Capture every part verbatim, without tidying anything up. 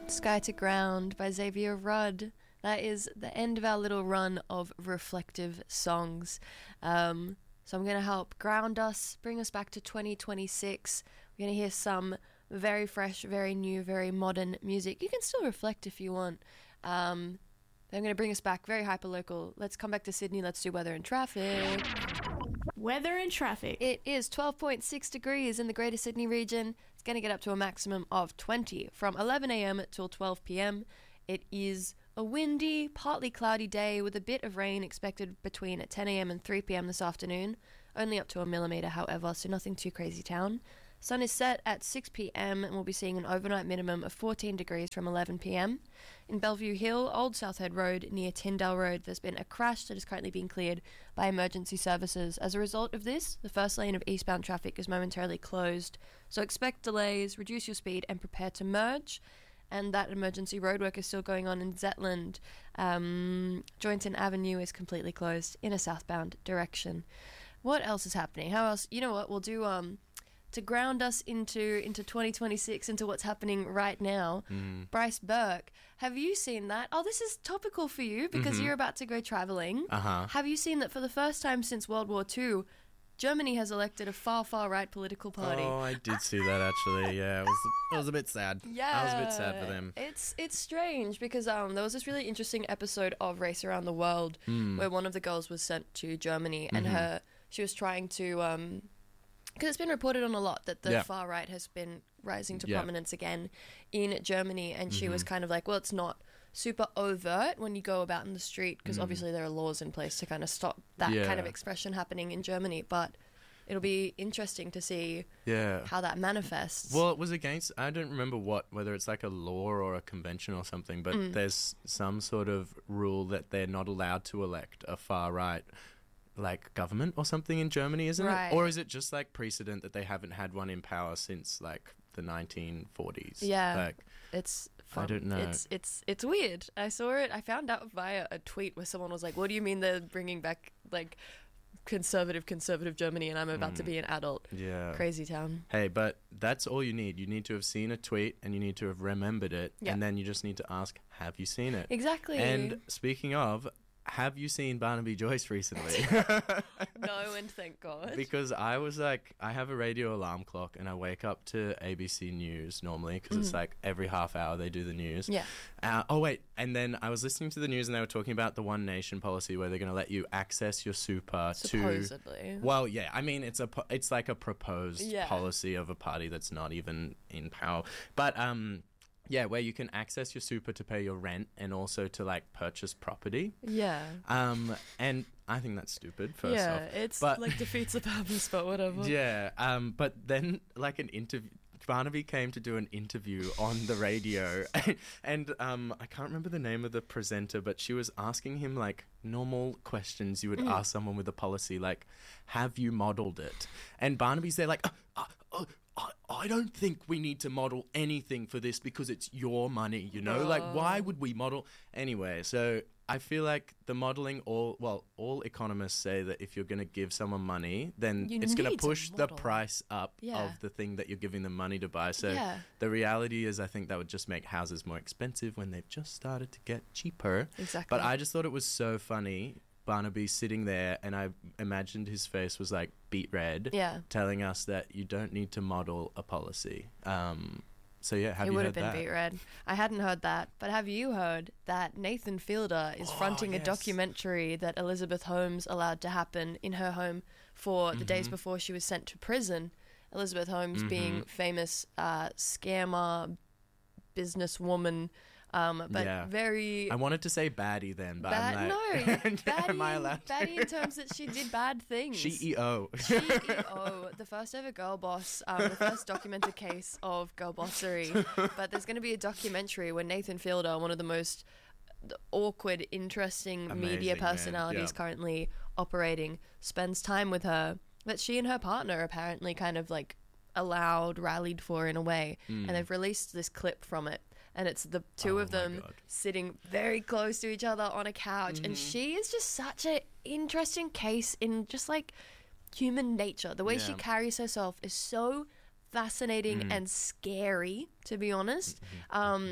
Sky to Ground by Xavier Rudd. That is the end of our little run of reflective songs. Um, so I'm going to help ground us, bring us back to twenty twenty-six. We're going to hear some very fresh, very new, very modern music. You can still reflect if you want. Um, I'm going to bring us back very hyper-local. Let's come back to Sydney. Let's do weather and traffic. Weather and traffic. It is twelve point six degrees in the Greater Sydney region. It's going to get up to a maximum of twenty from eleven a.m. till twelve p.m. It is a windy, partly cloudy day with a bit of rain expected between ten a.m. and three p.m. this afternoon. Only up to a millimetre, however, so nothing too crazy town. Sun is set at six p.m. and we'll be seeing an overnight minimum of fourteen degrees from eleven p.m. In Bellevue Hill, Old South Head Road near Tyndale Road, there's been a crash that is currently being cleared by emergency services. As a result of this, the first lane of eastbound traffic is momentarily closed. So expect delays, reduce your speed and prepare to merge. And that emergency roadwork is still going on in Zetland. Um, Joynton Avenue is completely closed in a southbound direction. What else is happening? How else? You know what? We'll do... um. To ground us into into twenty twenty-six, into what's happening right now, Mm. Bryce Burke, have you seen that? Oh, this is topical for you because Mhm. you're about to go travelling. Uh-huh. Have you seen that for the first time since World War Two, Germany has elected a far, far right political party? Oh, I did see that actually. Yeah, it was it was a bit sad. Yeah, I was a bit sad for them. It's it's strange because um there was this really interesting episode of Race Around the World Mm. where one of the girls was sent to Germany and Mhm. her she was trying to um because it's been reported on a lot that the Yeah. far right has been rising to Yeah. prominence again in Germany, and she was Mhm. kind of like, well, it's not super overt when you go about in the street because Mm. obviously there are laws in place to kind of stop that Yeah. kind of expression happening in Germany, but it'll be interesting to see Yeah. how that manifests. Well, it was against, I don't remember what, whether it's like a law or a convention or something, but Mm. there's some sort of rule that they're not allowed to elect a far right, like, government or something in Germany, isn't Right. it? Or is it just like precedent that they haven't had one in power since like the nineteen forties? Yeah. Like, It's I fun. don't know. It's it's it's weird. I saw it. I found out via a tweet where someone was like, "What do you mean they're bringing back like conservative conservative Germany?" And I'm about to Mm. be an adult. yeah. Crazy town. Hey, but that's all you need. You need to have seen a tweet and you need to have remembered it. Yeah. And then you just need to ask, have you seen it? Exactly. And speaking of, have you seen Barnaby Joyce recently? No, and thank God. Because I was like, I have a radio alarm clock and I wake up to A B C News normally because it's Mhm. like every half hour they do the news. Yeah. Uh, oh, wait. And then I was listening to the news and they were talking about the One Nation policy where they're going to let you access your super to... Supposedly. Well, yeah, I mean, it's a po- it's like a proposed Yeah. policy of a party that's not even in power. But, um... yeah, where you can access your super to pay your rent and also to, like, purchase property. Yeah. Um, and I think that's stupid, first yeah, off. it's But- like defeats the purpose, but whatever. Yeah, um, but then, like, an interview... Barnaby came to do an interview on the radio, and um, I can't remember the name of the presenter, but she was asking him, like, normal questions you would Mm. ask someone with a policy, like, have you modelled it? And Barnaby's there like, uh, uh, uh, I don't think we need to model anything for this because it's your money, you know? Like, why Oh. would we model? Anyway, so I feel like the modelling, all well, all economists say that if you're going to give someone money, then You it's going need to to push the model. price up Yeah. of the thing that you're giving them money to buy. So Yeah. the reality is I think that would just make houses more expensive when they've just started to get cheaper. Exactly. But I just thought it was so funny, Barnaby sitting there, and I imagined his face was like beet red, Yeah. telling us that you don't need to model a policy. Um, so yeah, have it you would heard have been that? beat red. I hadn't heard that, but have you heard that Nathan Fielder is Oh, fronting yes. a documentary that Elizabeth Holmes allowed to happen in her home for the days Mhm. before she was sent to prison? Elizabeth Holmes being Mhm. famous uh, scammer, businesswoman, um, but Yeah. very I wanted to say baddie then, but bad. I'm No, like, baddie, am I allowed to? baddie in terms that she did bad things. C E O. C E O, the first ever girl boss, um, the first documented case of girl bossery. But there's going to be a documentary where Nathan Fielder, one of the most awkward, interesting media Amazing, man. personalities Yeah. currently operating, spends time with her that she and her partner apparently kind of like allowed, rallied for in a way. Mm. And they've released this clip from it. And it's the two Oh of my them God. sitting very close to each other on a couch. And Mhm. she is just such an interesting case in just like human nature. The way she Yeah. carries herself is so fascinating Mm. and scary, to be honest. Mhm. Um,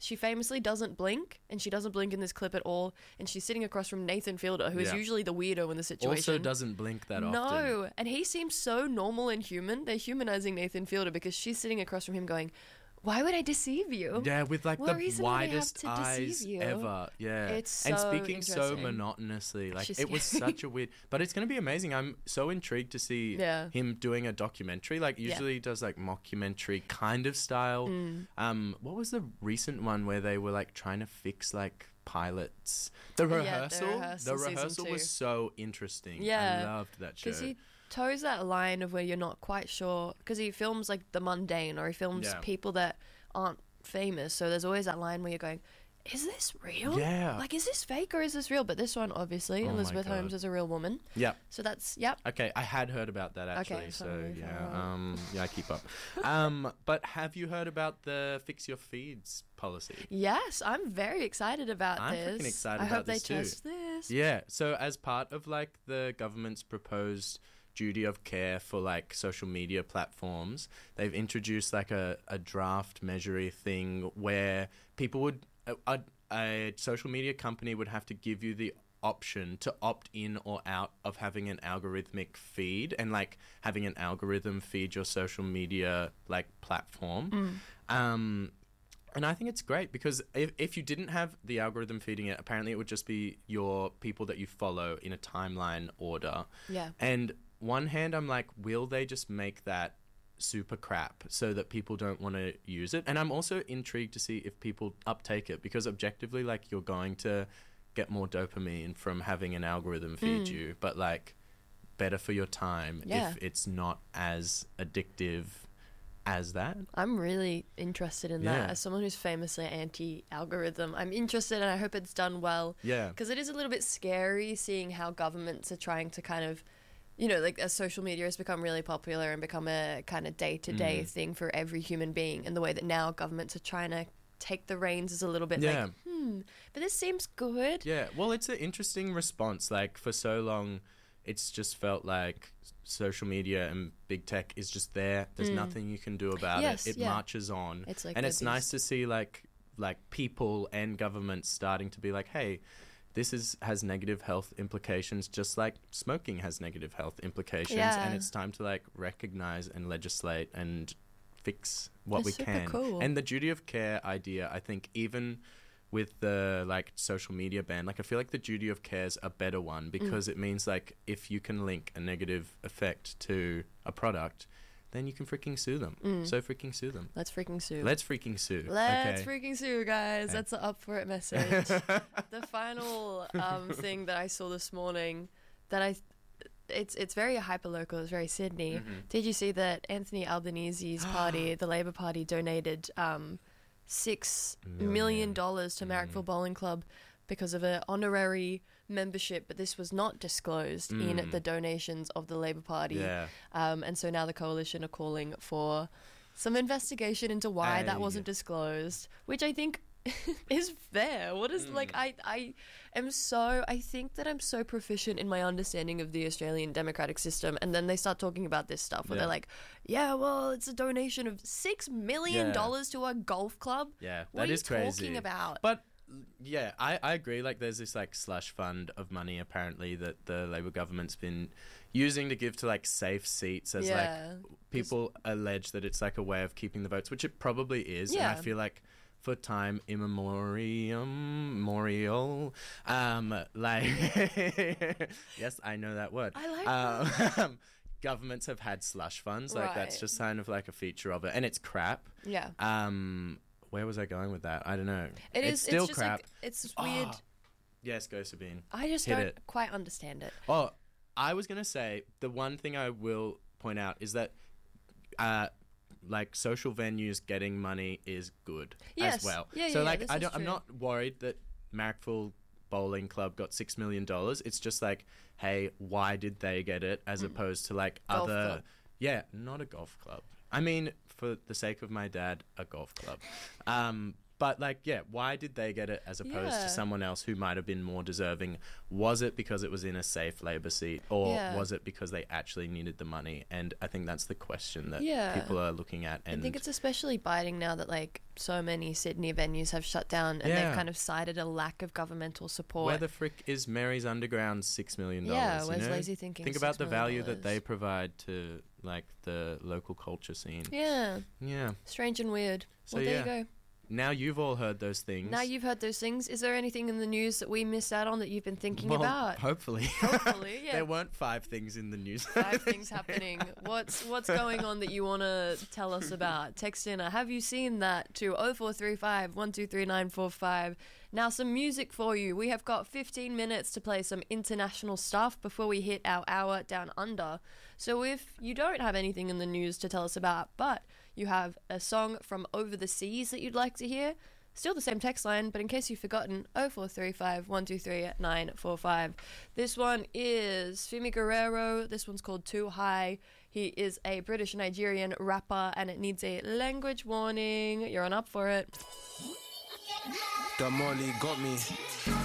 she famously doesn't blink, and she doesn't blink in this clip at all. And she's sitting across from Nathan Fielder, who is Yeah. usually the weirdo in the situation. Also doesn't blink that often. No, and he seems so normal and human. They're humanizing Nathan Fielder because she's sitting across from him going, why would I deceive you? Yeah, with like What the reason would I have widest to deceive eyes you? ever. Yeah. It's and so speaking so interesting. monotonously. Like She's it was scary. such a weird but it's gonna be amazing. I'm so intrigued to see Yeah. him doing a documentary. Like usually he does like mockumentary kind of style. Mm. Um what was the recent one where they were like trying to fix like pilots? The Yeah, The rehearsal. Rehearsal season rehearsal was two. so interesting. Yeah. I loved that show. Because he toes that line of where you're not quite sure, because he films like the mundane, or he films Yeah. people that aren't famous, so there's always that line where you're going, is this real? Yeah. Like, is this fake or is this real? But this one, obviously, Oh my Elizabeth God. Holmes is a real woman. Yeah. So that's, yep. Okay, I had heard about that actually. Okay, so sorry, yeah, sorry. um, yeah, I keep up. Um, but have you heard about the fix your feeds policy? Yes, I'm very excited about I'm this. freaking excited I about hope they this too. test this. Yeah. So as part of like the government's proposed duty of care for like social media platforms, they've introduced like a, a draft measure thing where people would a, a, a social media company would have to give you the option to opt in or out of having an algorithmic feed and like having an algorithm feed your social media like platform. Um and I think it's great because if, if you didn't have the algorithm feeding it, apparently it would just be your people that you follow in a timeline order. Yeah. And one hand, I'm like, will they just make that super crap so that people don't want to use it? And I'm also intrigued to see if people uptake it because objectively, like, you're going to get more dopamine from having an algorithm feed you, but like better for your time Yeah. if it's not as addictive as that. I'm really interested in Yeah. that. As someone who's famously anti-algorithm, I'm interested and I hope it's done well. Yeah. Because it is a little bit scary seeing how governments are trying to kind of, you know, like as social media has become really popular and become a kind of day-to-day Mm. thing for every human being, and the way that now governments are trying to take the reins is a little bit Yeah. like, hmm, but this seems good. Yeah, well, it's an interesting response. Like, for so long, it's just felt like social media and big tech is just there. There's nothing you can do about Mm. Yes, it. It yeah. marches on. It's like and the it's nice beast. to see, like, like people and governments starting to be like, hey, this is has negative health implications, just like smoking has negative health implications. Yeah. And it's time to, like, recognize and legislate and fix what That's we super can. cool. And the duty of care idea, I think, even with the like social media ban, like I feel like the duty of care is a better one because it means like if you can link a negative effect to a product, then you can freaking sue them. So freaking sue them. Let's freaking sue. Let's freaking sue. Let's okay. freaking sue, guys. Okay. That's an up for it message. The final um, thing that I saw this morning that I. It's it's very hyperlocal. It's very Sydney. Mm-hmm. Did you see that Anthony Albanese's party, the Labor Party, donated um, six Million. million dollars to Mm. Marrickville Bowling Club because of an honorary membership? But this was not disclosed in Mm. the donations of the Labor Party. Yeah. Um, and so now the coalition are calling for some investigation into why that Aye. wasn't disclosed, which I think is fair. What is like Mm. I I am so I think that I'm so proficient in my understanding of the Australian democratic system, and then they start talking about this stuff where Yeah. they're like, yeah, well, it's a donation of six million dollars to a golf club. Yeah, What that are is you crazy. talking about? But yeah, I, I agree. Like, there's this like slush fund of money apparently that the Labor government's been using to give to like safe seats as Yeah, like people allege that it's like a way of keeping the votes, which it probably is. Yeah. And I feel like for time immemorial, memorial, um, like yes, I know that word. I like um, governments have had slush funds. Like that's Right. just kind of like a feature of it, and it's crap. yeah. Um, where was I going with that? I don't know. It it's is. still it's just crap. Like, it's just weird. Oh, yes, go Sabine. I just hit don't it. quite understand it. Oh, I was gonna say the one thing I will point out is that, uh, like social venues getting money is good Yes. as well. Yeah, so yeah, like this I is don't, I'm true. not worried that Marrickville Bowling Club got six million dollars. It's just like, hey, why did they get it as opposed to like Golf other? club. Yeah, not a golf club. I mean, for the sake of my dad, a golf club. Um, But like, yeah, why did they get it as opposed Yeah. to someone else who might have been more deserving? Was it because it was in a safe Labour seat, or Yeah. was it because they actually needed the money? And I think that's the question that Yeah. people are looking at. And I think it's especially biting now that like so many Sydney venues have shut down and Yeah. they've kind of cited a lack of governmental support. where the frick is Mary's Underground six million dollars? Yeah, you where's know? Lazy Thinking Think six about the million value that dollars? they provide to like the local culture scene. Yeah, Yeah. strange and weird. So, well, there yeah. you go. Now you've all heard those things. Now you've heard those things. Is there anything in the news that we missed out on that you've been thinking well, about? Hopefully. Hopefully, yeah. There weren't five things in the news. Five things happening. What's what's going on that you want to tell us about? Text in a have you seen that to oh four three five, one two three nine four five. Now some music for you. We have got fifteen minutes to play some international stuff before we hit our hour down under. So if you don't have anything in the news to tell us about, but you have a song from over the seas that you'd like to hear, still the same text line, but in case you've forgotten, oh four three five, one two three nine four five. This one is Fimi Guerrero. This one's called Too High. He is a British Nigerian rapper, and it needs a language warning. You're on up for it. The Molly got me.